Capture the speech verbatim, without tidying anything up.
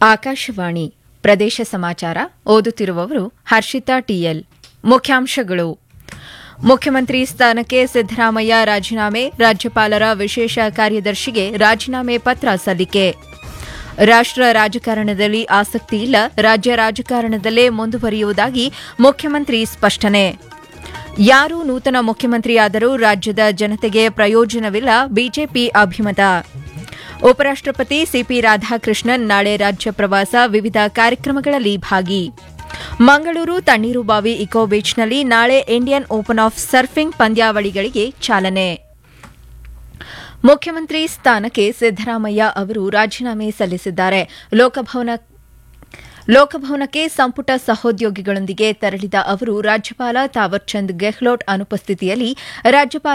ಆಕಾಶವಾಣಿ ಪ್ರದೇಶ ಸಮಾಚಾರ ಓದುತ್ತಿರುವವರು ಹರ್ಷಿತಾ ಟಿಎಲ್. ಮುಖ್ಯಾಂಶಗಳು: ಮುಖ್ಯಮಂತ್ರಿ ಸ್ಥಾನಕ್ಕೆ ಸಿದ್ದರಾಮಯ್ಯ ರಾಜೀನಾಮೆ, ರಾಜ್ಯಪಾಲರ ವಿಶೇಷ ಕಾರ್ಯದರ್ಶಿಗೆ ರಾಜೀನಾಮೆ ಪತ್ರ ಸಲ್ಲಿಕೆ. ರಾಷ್ಟ್ರ ರಾಜಕಾರಣದಲ್ಲಿ ಆಸಕ್ತಿ ಇಲ್ಲ, ರಾಜ್ಯ ರಾಜಕಾರಣದಲ್ಲೇ ಮುಂದುವರಿಯುವುದಾಗಿ ಮುಖ್ಯಮಂತ್ರಿ ಸ್ಪಷ್ಟನೆ. ಯಾರು ನೂತನ ಮುಖ್ಯಮಂತ್ರಿಯಾದರೂ ರಾಜ್ಯದ ಜನತೆಗೆ ಪ್ರಯೋಜನವಿಲ್ಲ, ಬಿಜೆಪಿ ಅಭಿಮತ. ಉಪರಾಷ್ಟಪತಿ ಸಿಪಿ ರಾಧಾಕೃಷ್ಣನ್ ನಾಳೆ ರಾಜ್ಯ ಪ್ರವಾಸ, ವಿವಿಧ ಕಾರ್ಯಕ್ರಮಗಳಲ್ಲಿ ಭಾಗಿ. ಮಂಗಳೂರು ತಣ್ಣೀರುಬಾವಿ ಇಕೋ ಬೀಚ್ನಲ್ಲಿ ನಾಳೆ ಇಂಡಿಯನ್ ಓಪನ್ ಆಫ್ ಸರ್ಫಿಂಗ್ ಪಂದ್ಯಾವಳಿಗಳಿಗೆ ಚಾಲನೆ. ಮುಖ್ಯಮಂತ್ರಿ ಸ್ಥಾನಕ್ಕೆ ಸಿದ್ದರಾಮಯ್ಯ ಅವರು ರಾಜೀನಾಮೆ ಸಲ್ಲಿಸಿದ್ದಾರೆ. ಲೋಕಭವನ ಲೋಕಭವನಕ್ಕೆ ಸಂಪುಟ ಸಹೋದ್ಯೋಗಿಗಳೊಂದಿಗೆ ತೆರಳಿದ ಅವರು ರಾಜ್ಯಪಾಲ ತಾವರ್ಚಂದ್ ಗೆಹ್ಲೋಟ್ ಅನುಪಸ್ಥಿತಿಯಲ್ಲಿ ರಾಜ್ಯಪಾಲ